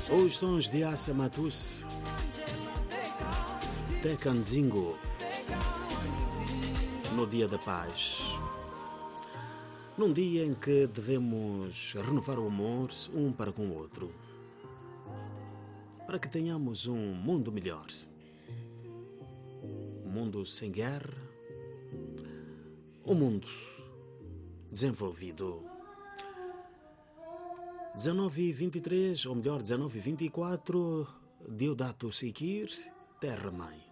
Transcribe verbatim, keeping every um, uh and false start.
Os sons de Asa Matus, Tecanzingo, no Dia da Paz. Num dia em que devemos renovar o amor um para com o outro, para que tenhamos um mundo melhor. Um mundo sem guerra, um mundo desenvolvido. dezenove e vinte e três, ou melhor, dezenove e vinte e quatro, Deodato Sikir, Terra Mãe.